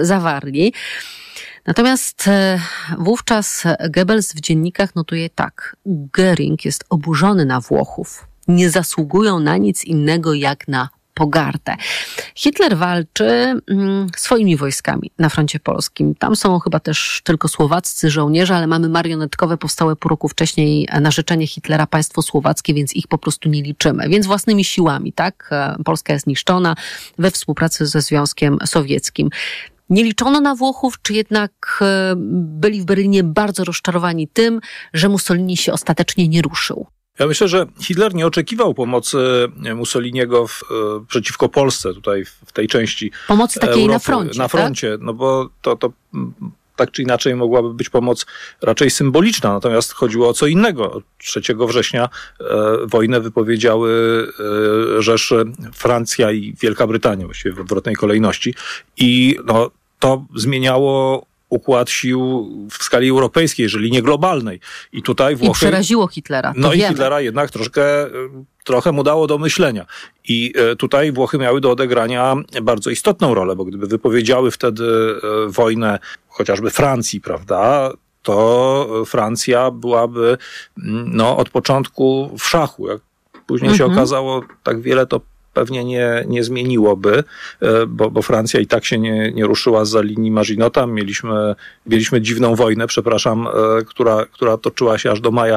zawarli. Natomiast wówczas Goebbels w dziennikach notuje tak. Göring jest oburzony na Włochów. Nie zasługują na nic innego jak na pogardę. Hitler walczy swoimi wojskami na froncie polskim. Tam są chyba też tylko słowaccy żołnierze, ale mamy marionetkowe powstałe pół roku wcześniej na życzenie Hitlera państwo słowackie, więc ich po prostu nie liczymy. Więc własnymi siłami, tak? Polska jest niszczona we współpracy ze Związkiem Sowieckim. Nie liczono na Włochów, czy jednak byli w Berlinie bardzo rozczarowani tym, że Mussolini się ostatecznie nie ruszył? Ja myślę, że Hitler nie oczekiwał pomocy Mussoliniego przeciwko Polsce tutaj w tej części pomocy takiej Europy, na froncie. Na froncie, tak? No bo to tak czy inaczej mogłaby być pomoc raczej symboliczna, natomiast chodziło o co innego. 3 września wojnę wypowiedziały Rzeszy Francja i Wielka Brytania, właściwie w odwrotnej kolejności. I to zmieniało układ sił w skali europejskiej, jeżeli nie globalnej. I tutaj Włochy... I przeraziło Hitlera. No i Hitlera jednak trochę mu dało do myślenia. I tutaj Włochy miały do odegrania bardzo istotną rolę, bo gdyby wypowiedziały wtedy wojnę chociażby Francji, prawda, to Francja byłaby od początku w szachu. Jak później się okazało, tak wiele to pewnie nie zmieniłoby, bo Francja i tak się nie ruszyła zza linii Maginota. Mieliśmy dziwną wojnę, która toczyła się aż do maja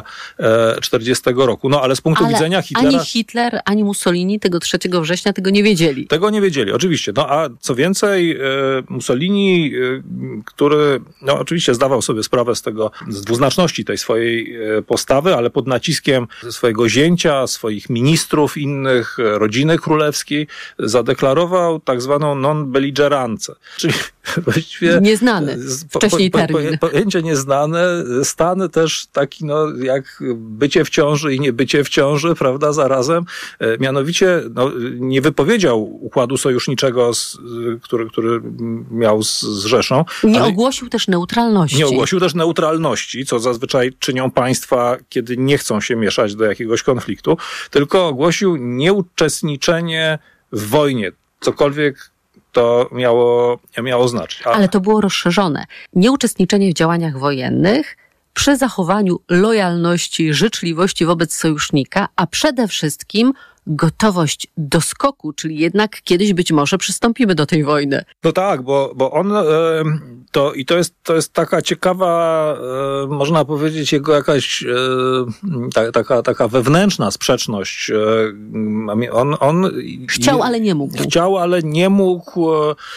40 roku. No ale z punktu widzenia Hitlera... Ani Hitler, ani Mussolini tego 3 września tego nie wiedzieli. Tego nie wiedzieli, oczywiście. No a co więcej, Mussolini, który oczywiście zdawał sobie sprawę z dwuznaczności tej swojej postawy, ale pod naciskiem swojego zięcia, swoich ministrów innych, rodziny królewskiej, zadeklarował tak zwaną non-belligerancję. Czyli właściwie... Nieznany wcześniej termin. Pojęcie nieznane, stan też taki jak bycie w ciąży i niebycie w ciąży, prawda, zarazem. Mianowicie nie wypowiedział układu sojuszniczego, który miał z Rzeszą. Nie ogłosił też neutralności. Nie ogłosił też neutralności, co zazwyczaj czynią państwa, kiedy nie chcą się mieszać do jakiegoś konfliktu, tylko ogłosił nieuczestniczenie w wojnie, cokolwiek to miało znaczyć. Ale to było rozszerzone. Nieuczestniczenie w działaniach wojennych przy zachowaniu lojalności, życzliwości wobec sojusznika, a przede wszystkim gotowość do skoku, czyli jednak kiedyś być może przystąpimy do tej wojny. No tak, bo on to jest taka ciekawa, można powiedzieć, jego jakaś taka wewnętrzna sprzeczność. On chciał, ale nie mógł. Chciał, ale nie mógł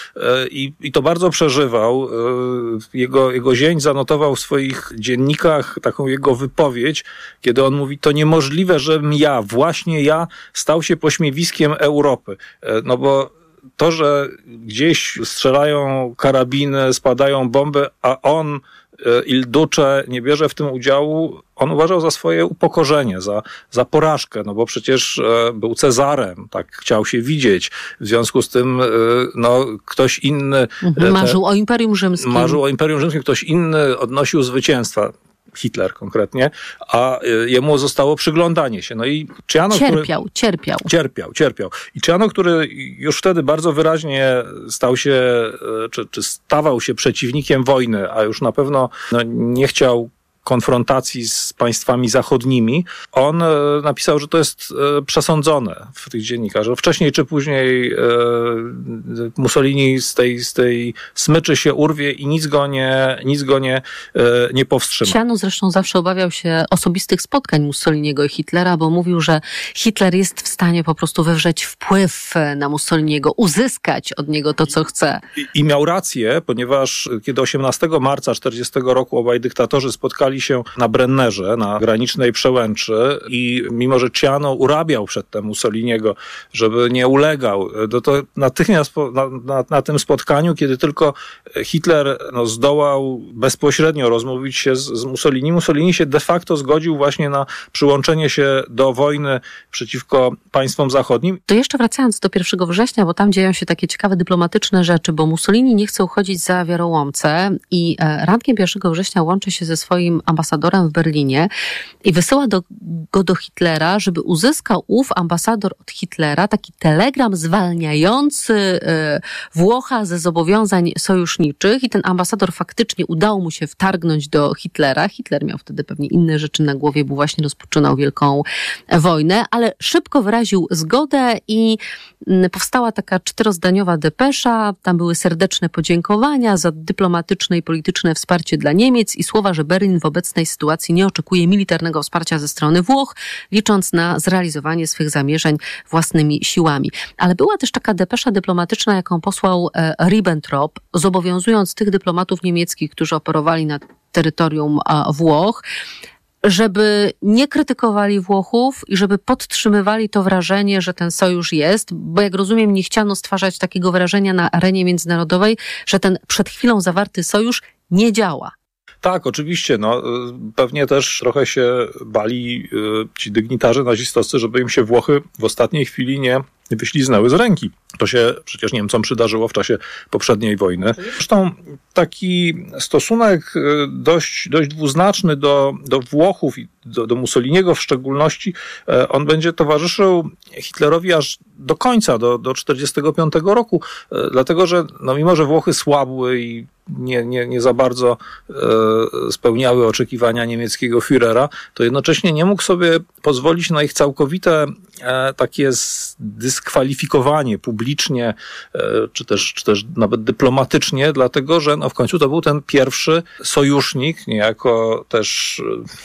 i to bardzo przeżywał. Jego zięć zanotował w swoich dziennikach taką jego wypowiedź, kiedy on mówi, to niemożliwe, żebym właśnie ja stał się pośmiewiskiem Europy. No bo to, że gdzieś strzelają karabiny, spadają bomby, a on, Il Duce, nie bierze w tym udziału, on uważał za swoje upokorzenie, za porażkę, bo przecież był Cezarem, tak chciał się widzieć. W związku z tym ktoś inny... Marzył o Imperium Rzymskim. Marzył o Imperium Rzymskim, ktoś inny odnosił zwycięstwa. Hitler konkretnie, a jemu zostało przyglądanie się. No i Ciano, cierpiał. I Ciano, który już wtedy bardzo wyraźnie stał się, czy stawał się przeciwnikiem wojny, a już na pewno nie chciał konfrontacji z państwami zachodnimi, on napisał, że to jest przesądzone w tych dziennikach, że wcześniej czy później Mussolini z tej smyczy się urwie i nic go nie powstrzyma. Ciano zresztą zawsze obawiał się osobistych spotkań Mussoliniego i Hitlera, bo mówił, że Hitler jest w stanie po prostu wywrzeć wpływ na Mussoliniego, uzyskać od niego to, co chce. I miał rację, ponieważ kiedy 18 marca 1940 roku obaj dyktatorzy spotkali się na Brennerze, na granicznej przełęczy i mimo, że Ciano urabiał przedtem Mussoliniego, żeby nie ulegał, to natychmiast na tym spotkaniu, kiedy tylko Hitler zdołał bezpośrednio rozmówić się z Mussolini się de facto zgodził właśnie na przyłączenie się do wojny przeciwko państwom zachodnim. To jeszcze wracając do 1 września, bo tam dzieją się takie ciekawe dyplomatyczne rzeczy, bo Mussolini nie chce uchodzić za wiarołomcę i rankiem 1 września łączy się ze swoim ambasadorem w Berlinie i wysyła go do Hitlera, żeby uzyskał ów ambasador od Hitlera taki telegram zwalniający Włocha ze zobowiązań sojuszniczych i ten ambasador faktycznie udało mu się wtargnąć do Hitlera. Hitler miał wtedy pewnie inne rzeczy na głowie, bo właśnie rozpoczynał wielką wojnę, ale szybko wyraził zgodę i powstała taka 4-zdaniowa depesza. Tam były serdeczne podziękowania za dyplomatyczne i polityczne wsparcie dla Niemiec i słowa, że Berlin w obecnej sytuacji nie oczekuje militarnego wsparcia ze strony Włoch, licząc na zrealizowanie swych zamierzeń własnymi siłami. Ale była też taka depesza dyplomatyczna, jaką posłał Ribbentrop, zobowiązując tych dyplomatów niemieckich, którzy operowali na terytorium Włoch, żeby nie krytykowali Włochów i żeby podtrzymywali to wrażenie, że ten sojusz jest, bo jak rozumiem, nie chciano stwarzać takiego wrażenia na arenie międzynarodowej, że ten przed chwilą zawarty sojusz nie działa. Tak, oczywiście. Pewnie też trochę się bali ci dygnitarze nazistowscy, żeby im się Włochy w ostatniej chwili nie wyśliznęły z ręki. To się przecież Niemcom przydarzyło w czasie poprzedniej wojny. Zresztą taki stosunek dość dwuznaczny do Włochów i do Mussoliniego w szczególności, on będzie towarzyszył Hitlerowi aż do końca, do 1945 roku, dlatego że mimo, że Włochy słabły i nie za bardzo spełniały oczekiwania niemieckiego Führera, to jednocześnie nie mógł sobie pozwolić na ich całkowite takie dyskwalifikowanie publicznie, czy też nawet dyplomatycznie, dlatego że w końcu to był ten pierwszy sojusznik, niejako też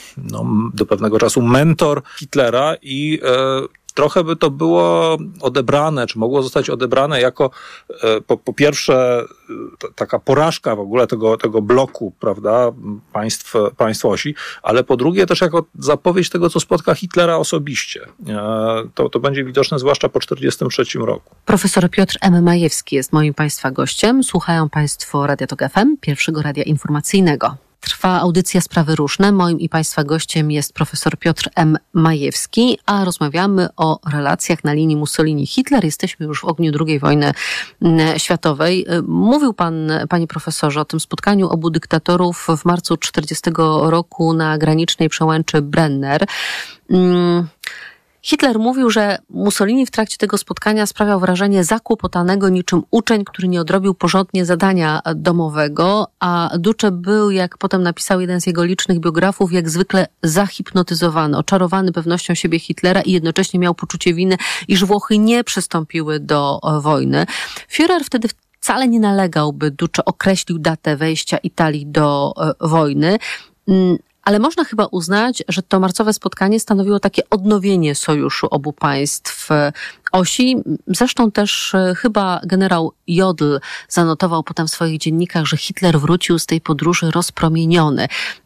do pewnego czasu mentor Hitlera i trochę by to było odebrane, czy mogło zostać odebrane jako po pierwsze taka porażka w ogóle tego bloku, prawda, państw osi, ale po drugie też jako zapowiedź tego, co spotka Hitlera osobiście. To będzie widoczne zwłaszcza po 1943 roku. Profesor Piotr M. Majewski jest moim Państwa gościem. Słuchają Państwo Radia Tok FM, pierwszego radia informacyjnego. Trwa audycja Sprawy Różne. Moim i Państwa gościem jest profesor Piotr M. Majewski, a rozmawiamy o relacjach na linii Mussolini-Hitler. Jesteśmy już w ogniu II wojny światowej. Mówił Pan, Panie Profesorze, o tym spotkaniu obu dyktatorów w marcu 1940 roku na granicznej przełęczy Brenner. Hitler mówił, że Mussolini w trakcie tego spotkania sprawiał wrażenie zakłopotanego niczym uczeń, który nie odrobił porządnie zadania domowego, a Duce był, jak potem napisał jeden z jego licznych biografów, jak zwykle zahipnotyzowany, oczarowany pewnością siebie Hitlera i jednocześnie miał poczucie winy, iż Włochy nie przystąpiły do wojny. Führer wtedy wcale nie nalegał, by Duce określił datę wejścia Italii do wojny, ale można chyba uznać, że to marcowe spotkanie stanowiło takie odnowienie sojuszu obu państw osi. Zresztą też chyba generał Jodl zanotował potem w swoich dziennikach, że Hitler wrócił z tej podróży rozpromieniony.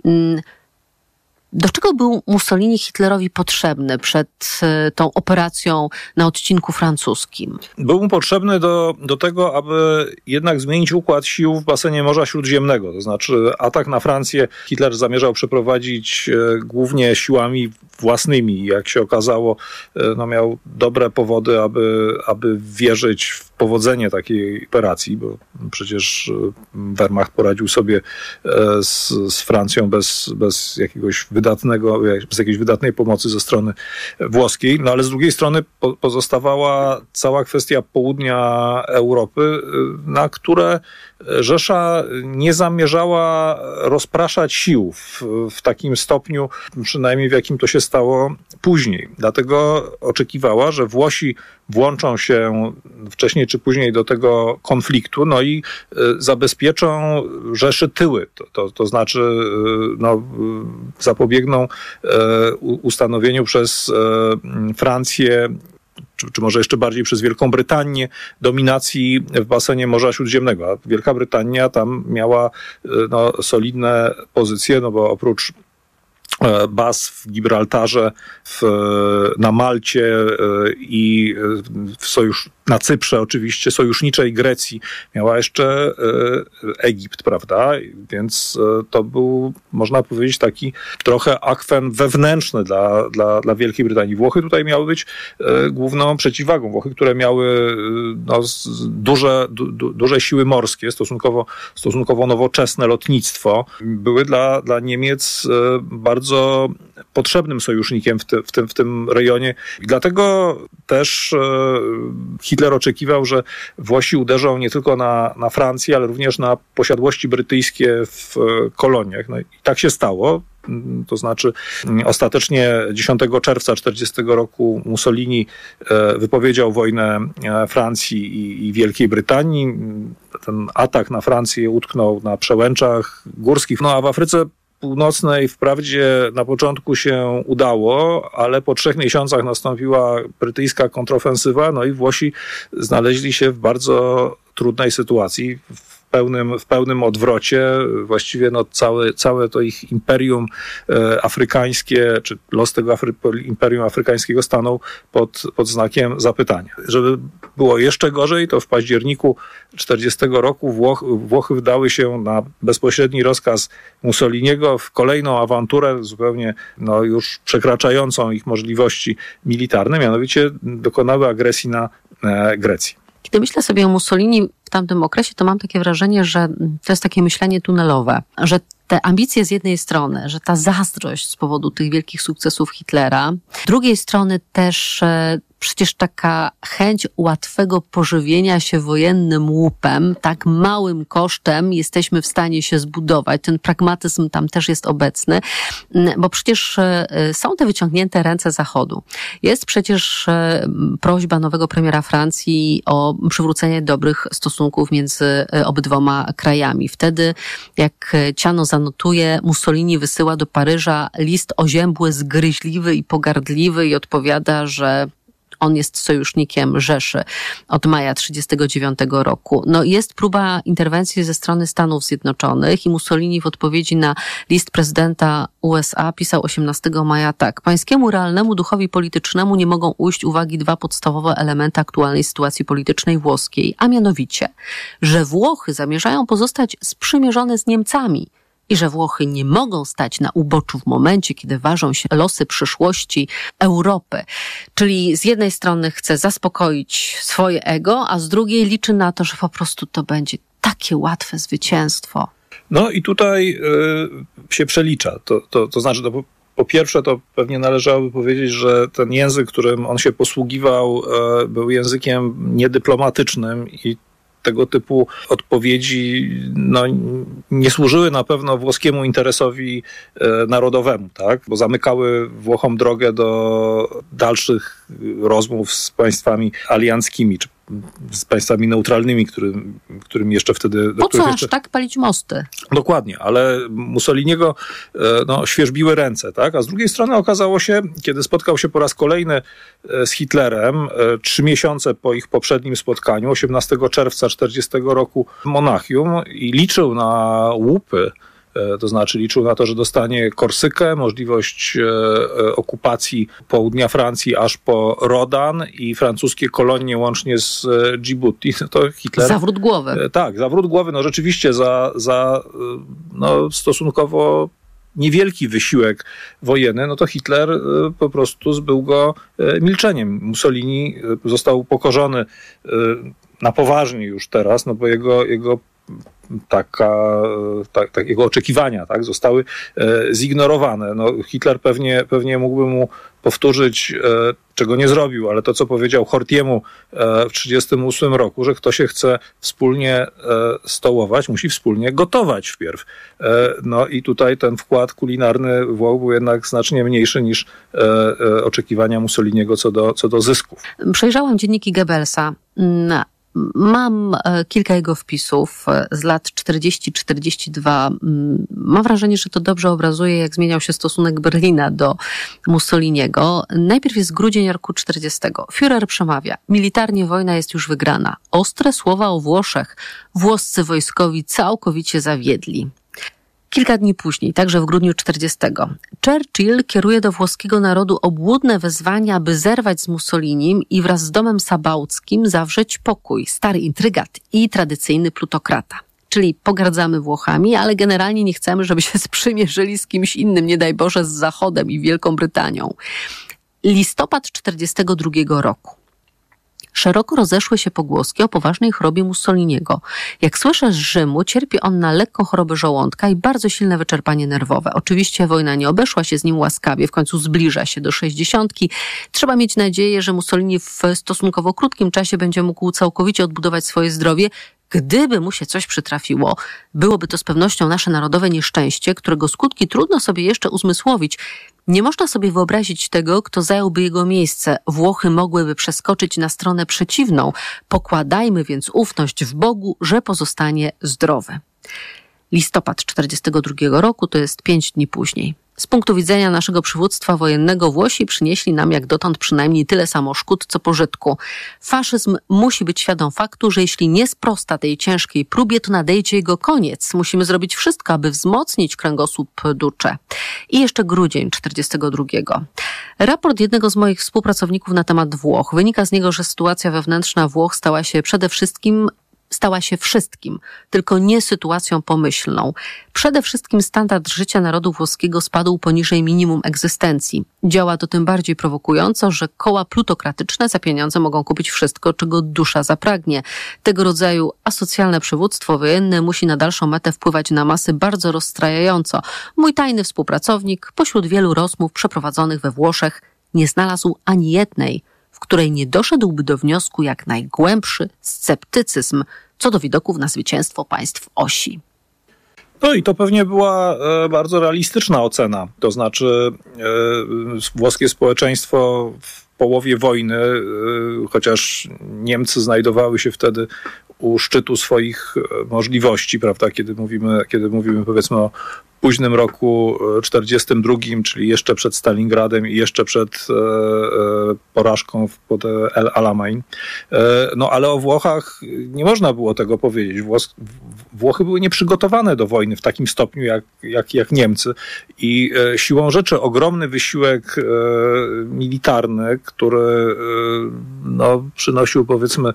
Do czego był Mussolini Hitlerowi potrzebny przed tą operacją na odcinku francuskim? Był mu potrzebny do tego, aby jednak zmienić układ sił w basenie Morza Śródziemnego. To znaczy atak na Francję Hitler zamierzał przeprowadzić głównie siłami własnymi. Jak się okazało, miał dobre powody, aby wierzyć w powodzenie takiej operacji, bo przecież Wehrmacht poradził sobie z Francją bez jakiejś wydatnej pomocy ze strony włoskiej. Ale z drugiej strony pozostawała cała kwestia południa Europy, na które Rzesza nie zamierzała rozpraszać sił w takim stopniu, przynajmniej w jakim to się stało później. Dlatego oczekiwała, że Włosi włączą się wcześniej czy później do tego konfliktu, i zabezpieczą Rzeszy tyły. To znaczy zapobiegną ustanowieniu przez Francję czy może jeszcze bardziej przez Wielką Brytanię, dominacji w basenie Morza Śródziemnego. A Wielka Brytania tam miała solidne pozycje, bo baz w Gibraltarze, na Malcie i na Cyprze oczywiście, sojuszniczej Grecji. Miała jeszcze Egipt, prawda? Więc to był, można powiedzieć, taki trochę akwen wewnętrzny dla Wielkiej Brytanii. Włochy tutaj miały być główną przeciwwagą. Włochy, które miały duże siły morskie, stosunkowo nowoczesne lotnictwo, były dla Niemiec bardzo potrzebnym sojusznikiem w tym rejonie. I dlatego też Hitler oczekiwał, że Włosi uderzą nie tylko na Francję, ale również na posiadłości brytyjskie w koloniach. No i tak się stało. To znaczy ostatecznie 10 czerwca 1940 roku Mussolini wypowiedział wojnę Francji i Wielkiej Brytanii. Ten atak na Francję utknął na przełęczach górskich. No a w Afryce Północnej wprawdzie na początku się udało, ale po 3 miesiącach nastąpiła brytyjska kontrofensywa, no i Włosi znaleźli się w bardzo trudnej sytuacji, w pełnym odwrocie. Właściwie całe to ich imperium afrykańskie, czy los tego imperium afrykańskiego stanął pod znakiem zapytania. Żeby było jeszcze gorzej, to w październiku 1940 roku Włochy wdały się na bezpośredni rozkaz Mussoliniego w kolejną awanturę, zupełnie już przekraczającą ich możliwości militarne, mianowicie dokonały agresji na Grecję. Kiedy myślę sobie o Mussolini w tamtym okresie, to mam takie wrażenie, że to jest takie myślenie tunelowe, że te ambicje z jednej strony, że ta zazdrość z powodu tych wielkich sukcesów Hitlera, z drugiej strony też przecież taka chęć łatwego pożywienia się wojennym łupem, tak małym kosztem jesteśmy w stanie się zbudować. Ten pragmatyzm tam też jest obecny, bo przecież są te wyciągnięte ręce Zachodu. Jest przecież prośba nowego premiera Francji o przywrócenie dobrych stosunków między obydwoma krajami. Wtedy, jak Ciano zanotuje, Mussolini wysyła do Paryża list oziębły, zgryźliwy i pogardliwy i odpowiada, że on jest sojusznikiem Rzeszy od maja 1939 roku. Jest próba interwencji ze strony Stanów Zjednoczonych i Mussolini w odpowiedzi na list prezydenta USA pisał 18 maja tak. Pańskiemu realnemu duchowi politycznemu nie mogą ujść uwagi 2 podstawowe elementy aktualnej sytuacji politycznej włoskiej, a mianowicie, że Włochy zamierzają pozostać sprzymierzone z Niemcami i że Włochy nie mogą stać na uboczu w momencie, kiedy ważą się losy przyszłości Europy. Czyli z jednej strony chce zaspokoić swoje ego, a z drugiej liczy na to, że po prostu to będzie takie łatwe zwycięstwo. No i tutaj się przelicza. To znaczy, po pierwsze, to pewnie należałoby powiedzieć, że ten język, którym on się posługiwał, był językiem niedyplomatycznym i tego typu odpowiedzi nie służyły na pewno włoskiemu interesowi narodowemu, tak? Bo zamykały Włochom drogę do dalszych rozmów z państwami alianckimi, czy z państwami neutralnymi, którym jeszcze wtedy... Po co aż tak palić mosty? Dokładnie, ale Mussoliniego świerzbiły ręce, tak? A z drugiej strony okazało się, kiedy spotkał się po raz kolejny z Hitlerem, 3 miesiące po ich poprzednim spotkaniu, 18 czerwca 1940 roku w Monachium, i liczył na łupy, to znaczy liczył na to, że dostanie Korsykę, możliwość okupacji południa Francji aż po Rodan i francuskie kolonie łącznie z Djibouti. To Hitler... Zawrót głowy. Tak, zawrót głowy. Rzeczywiście za stosunkowo niewielki wysiłek wojenny, to Hitler po prostu zbył go milczeniem. Mussolini został upokorzony na poważnie już teraz, bo jego jego oczekiwania, tak, zostały zignorowane. Hitler pewnie mógłby mu powtórzyć, czego nie zrobił, ale to, co powiedział Horthyemu w 1938 roku, że kto się chce wspólnie stołować, musi wspólnie gotować wpierw. I tutaj ten wkład kulinarny Włoch był jednak znacznie mniejszy niż oczekiwania Mussoliniego co do zysków. Przejrzałam dzienniki Goebbelsa. Mam kilka jego wpisów z lat 40-42. Mam wrażenie, że to dobrze obrazuje, jak zmieniał się stosunek Berlina do Mussoliniego. Najpierw jest grudzień roku 40. Führer przemawia. Militarnie wojna jest już wygrana. Ostre słowa o Włoszech. Włoscy wojskowi całkowicie zawiedli. Kilka dni później, także w grudniu 40, Churchill kieruje do włoskiego narodu obłudne wezwania, by zerwać z Mussolinim i wraz z domem sabauckim zawrzeć pokój, stary intrygat i tradycyjny plutokrata. Czyli pogardzamy Włochami, ale generalnie nie chcemy, żeby się sprzymierzyli z kimś innym, nie daj Boże, z Zachodem i Wielką Brytanią. Listopad 42 roku. Szeroko rozeszły się pogłoski o poważnej chorobie Mussoliniego. Jak słyszę z Rzymu, cierpi on na lekką chorobę żołądka i bardzo silne wyczerpanie nerwowe. Oczywiście wojna nie obeszła się z nim łaskawie, w końcu zbliża się do 60. Trzeba mieć nadzieję, że Mussolini w stosunkowo krótkim czasie będzie mógł całkowicie odbudować swoje zdrowie. Gdyby mu się coś przytrafiło, byłoby to z pewnością nasze narodowe nieszczęście, którego skutki trudno sobie jeszcze uzmysłowić. Nie można sobie wyobrazić tego, kto zająłby jego miejsce. Włochy mogłyby przeskoczyć na stronę przeciwną. Pokładajmy więc ufność w Bogu, że pozostanie zdrowy. Listopad 42 roku to jest 5 dni później. Z punktu widzenia naszego przywództwa wojennego Włosi przynieśli nam jak dotąd przynajmniej tyle samo szkód, co pożytku. Faszyzm musi być świadom faktu, że jeśli nie sprosta tej ciężkiej próbie, to nadejdzie jego koniec. Musimy zrobić wszystko, aby wzmocnić kręgosłup Duce. I jeszcze grudzień 42. Raport jednego z moich współpracowników na temat Włoch. Wynika z niego, że sytuacja wewnętrzna Włoch stała się wszystkim, tylko nie sytuacją pomyślną. Przede wszystkim standard życia narodu włoskiego spadł poniżej minimum egzystencji. Działa to tym bardziej prowokująco, że koła plutokratyczne za pieniądze mogą kupić wszystko, czego dusza zapragnie. Tego rodzaju asocjalne przywództwo wojenne musi na dalszą metę wpływać na masy bardzo rozstrajająco. Mój tajny współpracownik pośród wielu rozmów przeprowadzonych we Włoszech nie znalazł ani jednej, w której nie doszedłby do wniosku jak najgłębszy sceptycyzm co do widoków na zwycięstwo państw osi. No i to pewnie była bardzo realistyczna ocena. To znaczy włoskie społeczeństwo w połowie wojny, chociaż Niemcy znajdowały się wtedy u szczytu swoich możliwości, prawda, kiedy mówimy powiedzmy o późnym roku 42, czyli jeszcze przed Stalingradem i jeszcze przed porażką pod El Alamein. No ale o Włochach nie można było tego powiedzieć. Włochy były nieprzygotowane do wojny w takim stopniu jak Niemcy i siłą rzeczy ogromny wysiłek militarny, który przynosił powiedzmy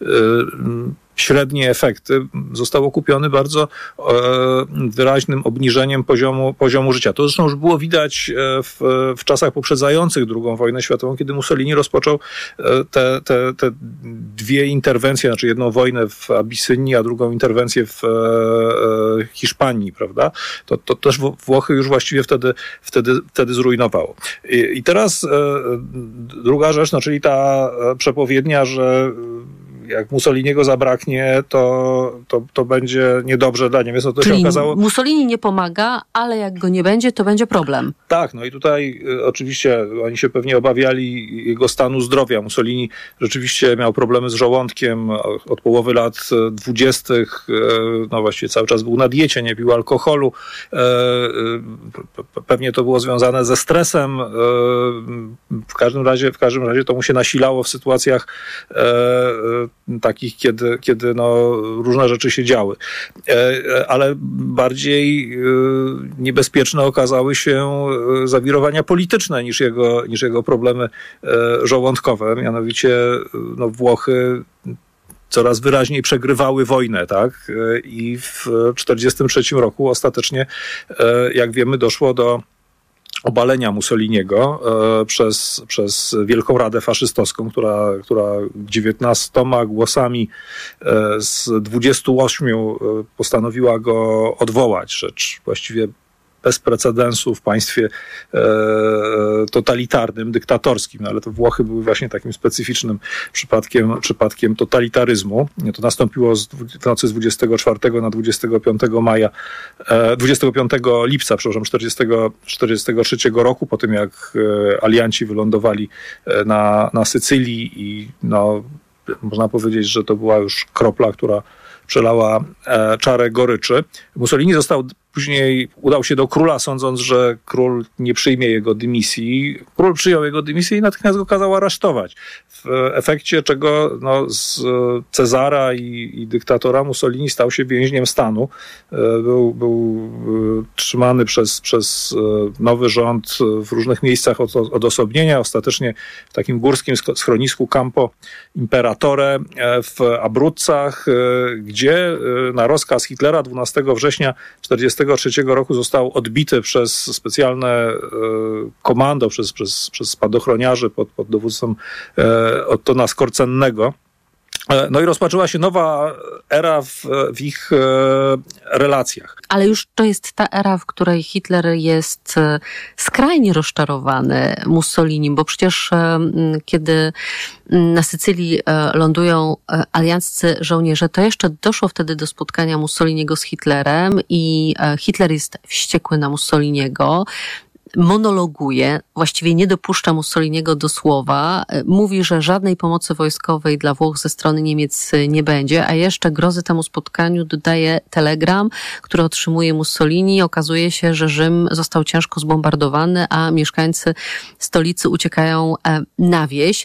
średnie efekty, został okupiony bardzo wyraźnym obniżeniem poziomu życia. To zresztą już było widać w czasach poprzedzających II wojnę światową, kiedy Mussolini rozpoczął te dwie interwencje, znaczy jedną wojnę w Abysynii, a drugą interwencję w Hiszpanii, prawda? To też Włochy już właściwie wtedy zrujnowało. I teraz druga rzecz, no, czyli ta przepowiednia, że jak Mussoliniego zabraknie, to będzie niedobrze dla Niemiec. No to czyli się okazało. Mussolini nie pomaga, ale jak go nie będzie, to będzie problem. Tak, no i tutaj oczywiście oni się pewnie obawiali jego stanu zdrowia. Mussolini rzeczywiście miał problemy z żołądkiem od połowy lat 20. No właściwie cały czas był na diecie, nie pił alkoholu. Pewnie to było związane ze stresem. W każdym razie to mu się nasilało w sytuacjach takich, kiedy różne rzeczy się działy. Ale bardziej niebezpieczne okazały się zawirowania polityczne niż jego problemy żołądkowe. Mianowicie Włochy coraz wyraźniej przegrywały wojnę, tak? I w 1943 roku ostatecznie, jak wiemy, doszło do obalenia Mussoliniego przez Wielką Radę Faszystowską, która 19 głosami z 28 postanowiła go odwołać. Rzecz właściwie bez precedensu w państwie totalitarnym, dyktatorskim, ale to Włochy były właśnie takim specyficznym przypadkiem totalitaryzmu. To nastąpiło w nocy z 24 na 25 lipca 1943 roku, po tym jak alianci wylądowali na Sycylii i można powiedzieć, że to była już kropla, która przelała czarę goryczy. Mussolini został Później udał się do króla, sądząc, że król nie przyjmie jego dymisji. Król przyjął jego dymisję i natychmiast go kazał aresztować. W efekcie czego z Cezara i dyktatora Mussolini stał się więźniem stanu. Był trzymany przez nowy rząd w różnych miejscach odosobnienia. Ostatecznie w takim górskim schronisku Campo Imperatore w Abruzzach, gdzie na rozkaz Hitlera 12 września 1943 roku został odbity przez specjalne komando, przez spadochroniarzy pod dowództwem Ottona Skorcennego. No i rozpoczęła się nowa era w ich relacjach. Ale już to jest ta era, w której Hitler jest skrajnie rozczarowany Mussolinim, bo przecież kiedy na Sycylii lądują alianccy żołnierze, to jeszcze doszło wtedy do spotkania Mussoliniego z Hitlerem i Hitler jest wściekły na Mussoliniego. Monologuje, właściwie nie dopuszcza Mussoliniego do słowa, mówi, że żadnej pomocy wojskowej dla Włoch ze strony Niemiec nie będzie, a jeszcze grozy temu spotkaniu dodaje telegram, który otrzymuje Mussolini. Okazuje się, że Rzym został ciężko zbombardowany, a mieszkańcy stolicy uciekają na wieś.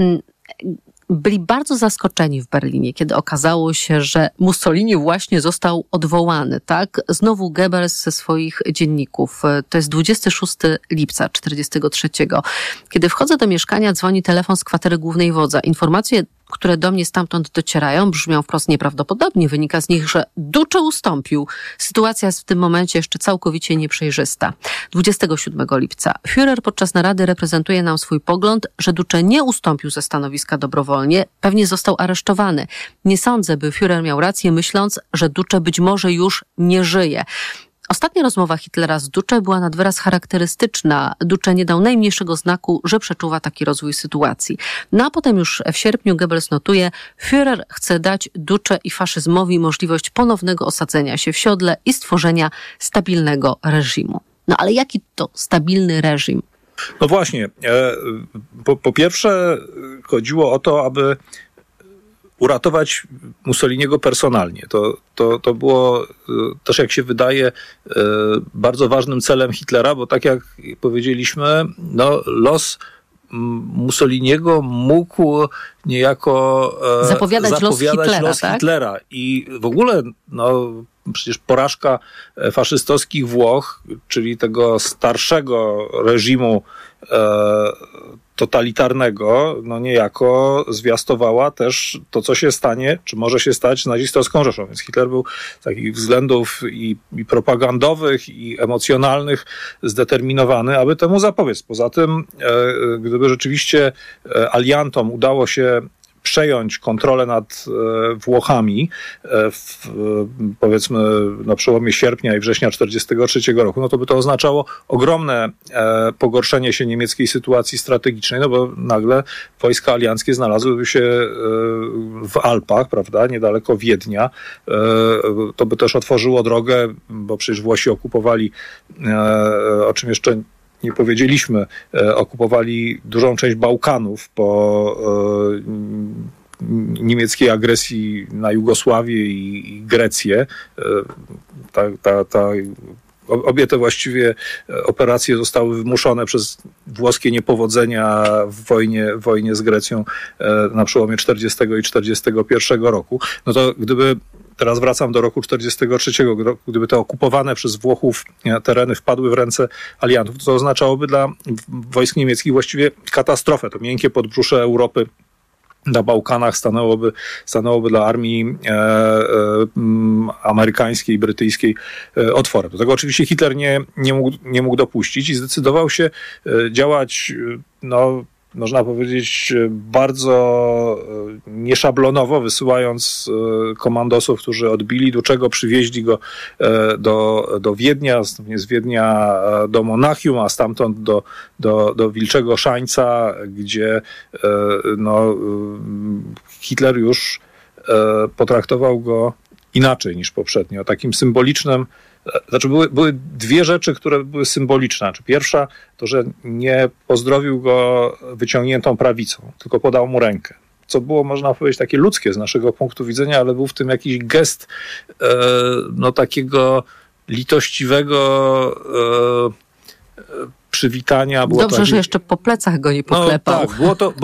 Byli bardzo zaskoczeni w Berlinie, kiedy okazało się, że Mussolini właśnie został odwołany, tak? Znowu Goebbels ze swoich dzienników. To jest 26 lipca 1943. Kiedy wchodzę do mieszkania, dzwoni telefon z kwatery głównej wodza. Informacje, które do mnie stamtąd docierają, brzmią wprost nieprawdopodobnie. Wynika z nich, że Duce ustąpił. Sytuacja jest w tym momencie jeszcze całkowicie nieprzejrzysta. 27 lipca Führer podczas narady reprezentuje nam swój pogląd, że Duce nie ustąpił ze stanowiska dobrowolnie, pewnie został aresztowany. Nie sądzę, by Führer miał rację, myśląc, że Duce być może już nie żyje. Ostatnia rozmowa Hitlera z Duce była nad wyraz charakterystyczna. Duce nie dał najmniejszego znaku, że przeczuwa taki rozwój sytuacji. No a potem już w sierpniu Goebbels notuje, Führer chce dać Duce i faszyzmowi możliwość ponownego osadzenia się w siodle i stworzenia stabilnego reżimu. No ale jaki to stabilny reżim? No właśnie. Po pierwsze chodziło o to, aby uratować Mussoliniego personalnie. To było też, jak się wydaje, bardzo ważnym celem Hitlera, bo tak jak powiedzieliśmy, los Mussoliniego mógł niejako zapowiadać los Hitlera. Tak? I w ogóle przecież porażka faszystowskich Włoch, czyli tego starszego reżimu totalitarnego, niejako zwiastowała też to, co się stanie, czy może się stać z nazistowską Rzeszą. Więc Hitler był z takich względów i propagandowych, i emocjonalnych zdeterminowany, aby temu zapobiec. Poza tym, gdyby rzeczywiście aliantom udało się przejąć kontrolę nad Włochami powiedzmy na przełomie sierpnia i września 1943 roku, to by to oznaczało ogromne pogorszenie się niemieckiej sytuacji strategicznej, bo nagle wojska alianckie znalazłyby się w Alpach, prawda, niedaleko Wiednia. To by też otworzyło drogę, bo przecież Włosi okupowali, o czym jeszcze nie powiedzieliśmy, okupowali dużą część Bałkanów po niemieckiej agresji na Jugosławię i Grecję. Obie te właściwie operacje zostały wymuszone przez włoskie niepowodzenia w wojnie z Grecją na przełomie 40 i 41 roku. To gdyby, teraz wracam do roku 43, gdyby te okupowane przez Włochów tereny wpadły w ręce aliantów, to oznaczałoby dla wojsk niemieckich właściwie katastrofę. To miękkie podbrzusze Europy na Bałkanach stanęłoby dla armii amerykańskiej, brytyjskiej otworem. Do tego oczywiście Hitler nie mógł dopuścić i zdecydował się działać, można powiedzieć, bardzo nieszablonowo, wysyłając komandosów, którzy odbili Duczego, przywieźli go do Wiednia, z Wiednia do Monachium, a stamtąd do Wilczego Szańca, gdzie Hitler już potraktował go inaczej niż poprzednio, takim symbolicznym. Znaczy były dwie rzeczy, które były symboliczne. Pierwsza to, że nie pozdrowił go wyciągniętą prawicą, tylko podał mu rękę. Co było, można powiedzieć, takie ludzkie z naszego punktu widzenia, ale był w tym jakiś gest takiego litościwego przywitania. Dobrze, że jeszcze po plecach go nie poklepał. No, tak,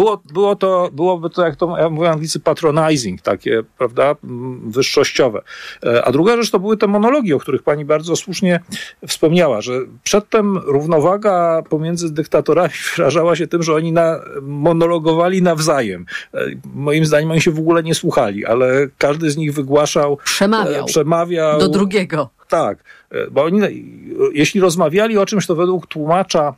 byłoby to, jak to mówią Anglicy, patronizing, takie, prawda, wyższościowe. A druga rzecz to były te monologi, o których pani bardzo słusznie wspomniała, że przedtem równowaga pomiędzy dyktatorami wyrażała się tym, że oni monologowali nawzajem. Moim zdaniem oni się w ogóle nie słuchali, ale każdy z nich wygłaszał, przemawiał do drugiego. Tak, bo oni, jeśli rozmawiali o czymś, to według tłumacza,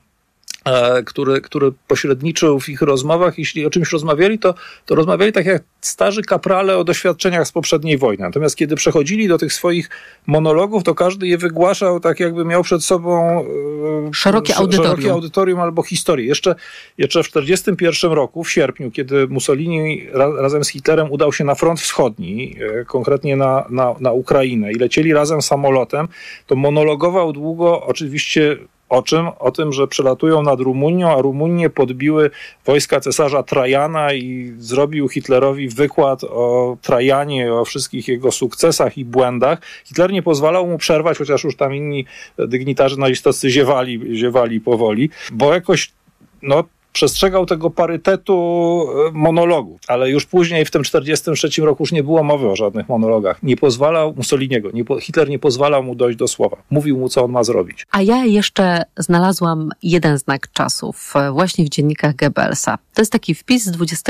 który pośredniczył w ich rozmowach, jeśli o czymś rozmawiali, to rozmawiali tak jak starzy kaprale o doświadczeniach z poprzedniej wojny. Natomiast kiedy przechodzili do tych swoich monologów, to każdy je wygłaszał tak, jakby miał przed sobą szerokie audytorium albo historię. Jeszcze w 1941 roku, w sierpniu, kiedy Mussolini razem z Hitlerem udał się na front wschodni, konkretnie na Ukrainę, i lecieli razem samolotem, to monologował długo, oczywiście o czym? O tym, że przelatują nad Rumunią, a Rumunię podbiły wojska cesarza Trajana, i zrobił Hitlerowi wykład o Trajanie, o wszystkich jego sukcesach i błędach. Hitler nie pozwalał mu przerwać, chociaż już tam inni dygnitarze nazistowscy ziewali powoli, bo jakoś, przestrzegał tego parytetu monologów, ale już później w tym 1943 roku już nie było mowy o żadnych monologach. Nie pozwalał Mussoliniego, Hitler nie pozwalał mu dojść do słowa. Mówił mu, co on ma zrobić. A ja jeszcze znalazłam jeden znak czasów właśnie w dziennikach Goebbelsa. To jest taki wpis z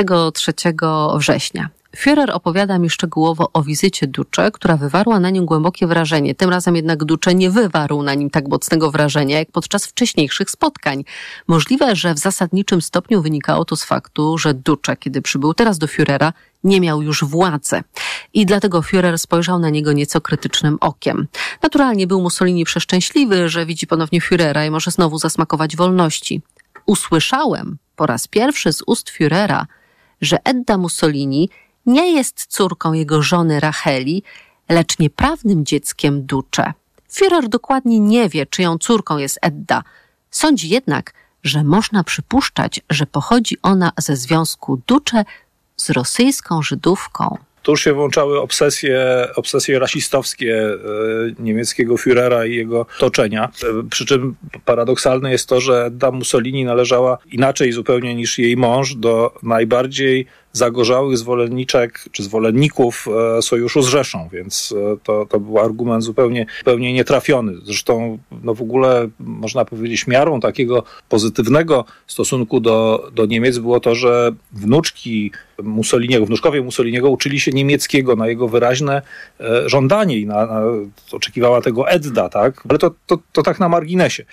23 września. Führer opowiada mi szczegółowo o wizycie Duce, która wywarła na nim głębokie wrażenie. Tym razem jednak Duce nie wywarł na nim tak mocnego wrażenia, jak podczas wcześniejszych spotkań. Możliwe, że w zasadniczym stopniu wynikało to z faktu, że Duce, kiedy przybył teraz do Führera, nie miał już władzy. I dlatego Führer spojrzał na niego nieco krytycznym okiem. Naturalnie był Mussolini przeszczęśliwy, że widzi ponownie Führera i może znowu zasmakować wolności. Usłyszałem po raz pierwszy z ust Führera, że Edda Mussolini nie jest córką jego żony Racheli, lecz nieprawnym dzieckiem Duce. Führer dokładnie nie wie, czyją córką jest Edda. Sądzi jednak, że można przypuszczać, że pochodzi ona ze związku Duce z rosyjską Żydówką. Tu już się włączały obsesje rasistowskie niemieckiego Führera i jego otoczenia. Przy czym paradoksalne jest to, że Edda Mussolini należała inaczej zupełnie niż jej mąż do najbardziej zagorzałych zwolenniczek czy zwolenników sojuszu z Rzeszą, więc to był argument zupełnie nietrafiony. Zresztą w ogóle można powiedzieć miarą takiego pozytywnego stosunku do Niemiec było to, że wnuczkowie Mussoliniego uczyli się niemieckiego na jego wyraźne żądanie i oczekiwała tego Edda, tak? Ale to tak na marginesie.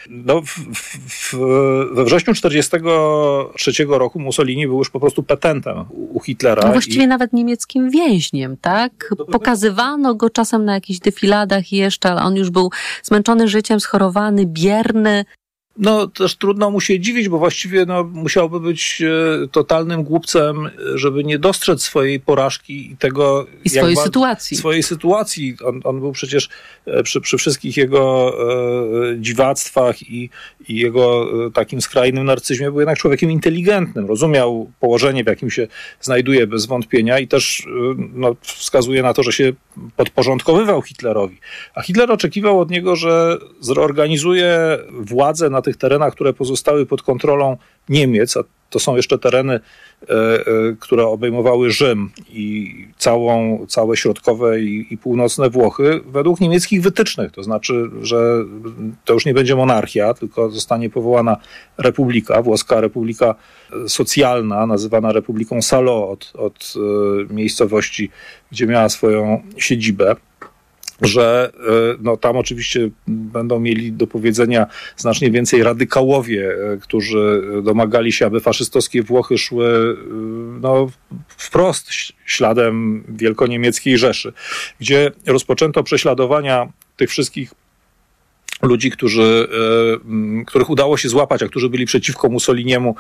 We wrześniu 1943 roku Mussolini był już po prostu petentem u Hitlera. No właściwie nawet niemieckim więźniem, tak? Pokazywano go czasem na jakichś defiladach jeszcze, ale on już był zmęczony życiem, schorowany, bierny. Też trudno mu się dziwić, bo właściwie musiałby być totalnym głupcem, żeby nie dostrzec swojej porażki i tego... swojej sytuacji. On był przecież przy wszystkich jego dziwactwach i jego takim skrajnym narcyzmie był jednak człowiekiem inteligentnym. Rozumiał położenie, w jakim się znajduje bez wątpienia i też wskazuje na to, że się podporządkowywał Hitlerowi. A Hitler oczekiwał od niego, że zreorganizuje władzę na tych terenach, które pozostały pod kontrolą Niemiec, a to są jeszcze tereny, które obejmowały Rzym i całe środkowe i północne Włochy, według niemieckich wytycznych. To znaczy, że to już nie będzie monarchia, tylko zostanie powołana republika, włoska republika socjalna, nazywana Republiką Salò od miejscowości, gdzie miała swoją siedzibę. Że tam oczywiście będą mieli do powiedzenia znacznie więcej radykałowie, którzy domagali się, aby faszystowskie Włochy szły wprost śladem wielkoniemieckiej Rzeszy, gdzie rozpoczęto prześladowania tych wszystkich ludzi, których udało się złapać, a którzy byli przeciwko Mussoliniemu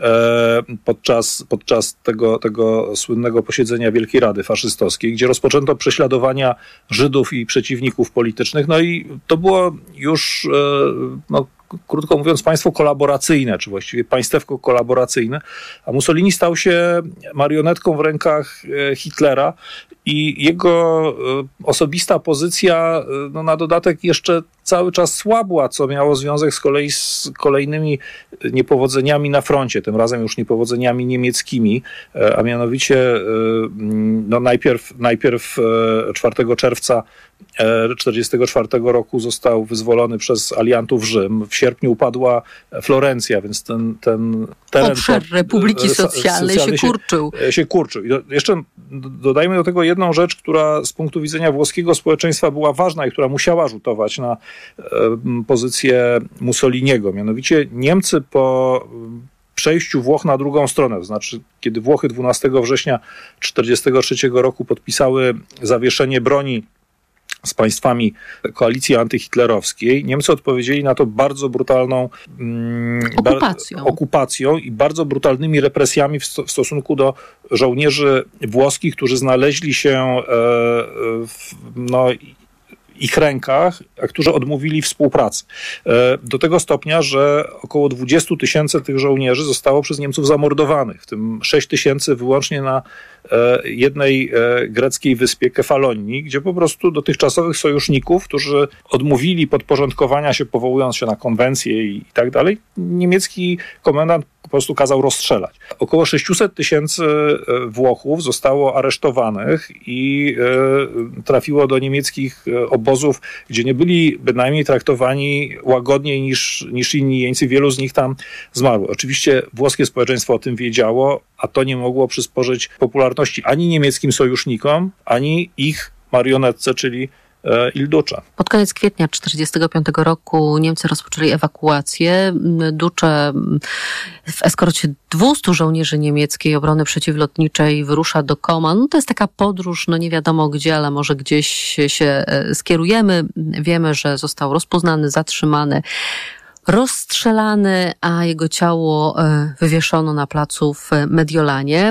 podczas tego słynnego posiedzenia Wielkiej Rady Faszystowskiej, gdzie rozpoczęto prześladowania Żydów i przeciwników politycznych. I to było już krótko mówiąc, państwo kolaboracyjne, czy właściwie państewko kolaboracyjne, a Mussolini stał się marionetką w rękach Hitlera i jego osobista pozycja na dodatek jeszcze cały czas słabła, co miało związek z kolei z kolejnymi niepowodzeniami na froncie, tym razem już niepowodzeniami niemieckimi, a mianowicie najpierw 4 czerwca 1944 roku został wyzwolony przez aliantów Rzym. W sierpniu upadła Florencja, więc ten teren... Obszar Republiki Socjalnej się kurczył. I jeszcze dodajmy do tego jedną rzecz, która z punktu widzenia włoskiego społeczeństwa była ważna i która musiała rzutować na pozycję Mussoliniego. Mianowicie Niemcy po przejściu Włoch na drugą stronę, to znaczy kiedy Włochy 12 września 1943 roku podpisały zawieszenie broni z państwami koalicji antyhitlerowskiej, Niemcy odpowiedzieli na to bardzo brutalną okupacją i bardzo brutalnymi represjami w stosunku do żołnierzy włoskich, którzy znaleźli się w ich rękach, a którzy odmówili współpracy. Do tego stopnia, że około 20 000 tych żołnierzy zostało przez Niemców zamordowanych, w tym 6 000 wyłącznie na jednej greckiej wyspie Kefalonii, gdzie po prostu dotychczasowych sojuszników, którzy odmówili podporządkowania się, powołując się na konwencję i tak dalej, niemiecki komendant po prostu kazał rozstrzelać. Około 600 000 Włochów zostało aresztowanych i trafiło do niemieckich obozów, gdzie nie byli bynajmniej traktowani łagodniej niż inni jeńcy. Wielu z nich tam zmarło. Oczywiście włoskie społeczeństwo o tym wiedziało, a to nie mogło przysporzyć popularności ani niemieckim sojusznikom, ani ich marionetce, czyli Il Duce. Pod koniec kwietnia 1945 roku Niemcy rozpoczęli ewakuację. Duce w eskorcie 200 żołnierzy niemieckiej obrony przeciwlotniczej wyrusza do Koman. To jest taka podróż, nie wiadomo gdzie, ale może gdzieś się skierujemy. Wiemy, że został rozpoznany, zatrzymany, rozstrzelany, a jego ciało wywieszono na placu w Mediolanie.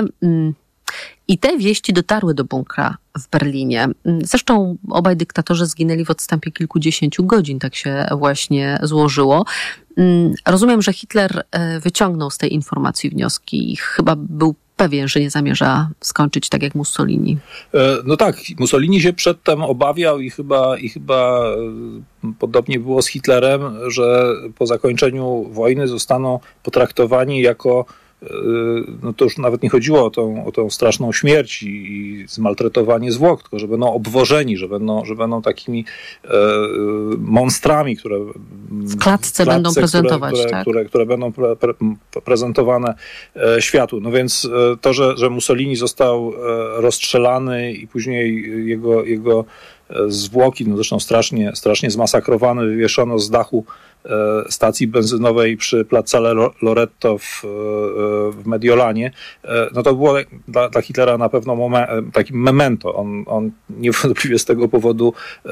I te wieści dotarły do bunkra w Berlinie. Zresztą obaj dyktatorzy zginęli w odstępie kilkudziesięciu godzin, tak się właśnie złożyło. Rozumiem, że Hitler wyciągnął z tej informacji wnioski i chyba był pewien, że nie zamierza skończyć tak jak Mussolini. No tak, Mussolini się przedtem obawiał i chyba podobnie było z Hitlerem, że po zakończeniu wojny zostaną potraktowani jako to już nawet nie chodziło o tą straszną śmierć i zmaltretowanie zwłok, tylko że będą obwożeni, że będą takimi monstrami, które w klatce będą prezentować, które będą prezentowane światu. No więc to, że Mussolini został rozstrzelany i później jego zwłoki, zresztą strasznie zmasakrowane, wywieszono z dachu stacji benzynowej przy Piazzale Loreto w Mediolanie, to było dla Hitlera na pewno takim memento. On niewątpliwie z tego powodu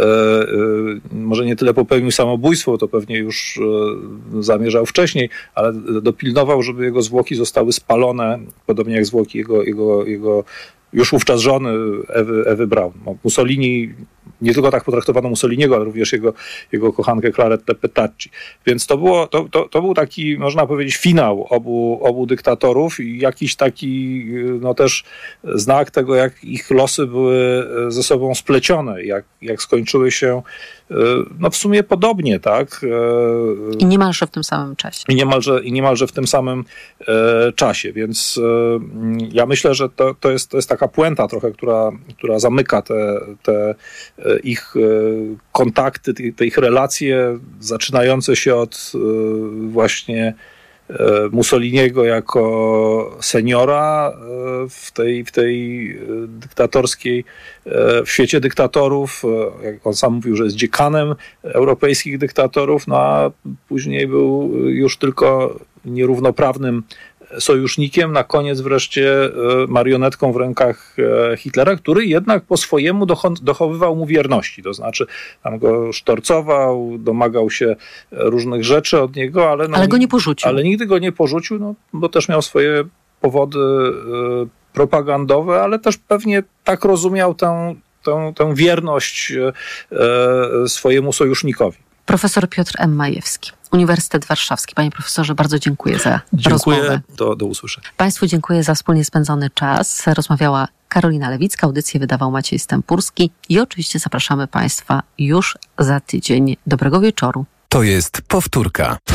może nie tyle popełnił samobójstwo, to pewnie już zamierzał wcześniej, ale dopilnował, żeby jego zwłoki zostały spalone, podobnie jak zwłoki jego już wówczas żony Ewy Braun. Mussolini, nie tylko tak potraktowano Mussoliniego, ale również jego kochankę Claretę Petacci. Więc to był taki, można powiedzieć, finał obu dyktatorów i jakiś taki też znak tego, jak ich losy były ze sobą splecione, jak skończyły się w sumie podobnie, tak? I niemalże w tym samym czasie. I niemalże w tym samym czasie, więc ja myślę, że to jest taka puenta trochę, która zamyka te ich kontakty, te ich relacje, zaczynające się od właśnie Mussoliniego jako seniora w tej dyktatorskiej, w świecie dyktatorów, jak on sam mówił, że jest dziekanem europejskich dyktatorów, a później był już tylko nierównoprawnym sojusznikiem, na koniec wreszcie marionetką w rękach Hitlera, który jednak po swojemu dochowywał mu wierności. To znaczy tam go sztorcował, domagał się różnych rzeczy od niego, ale go nie porzucił. Ale nigdy go nie porzucił, bo też miał swoje powody propagandowe, ale też pewnie tak rozumiał tę wierność swojemu sojusznikowi. Profesor Piotr M. Majewski, Uniwersytet Warszawski. Panie profesorze, bardzo dziękuję za rozmowę. Dziękuję, do usłyszenia. Państwu dziękuję za wspólnie spędzony czas. Rozmawiała Karolina Lewicka, audycję wydawał Maciej Stępurski i oczywiście zapraszamy Państwa już za tydzień. Dobrego wieczoru. To jest powtórka.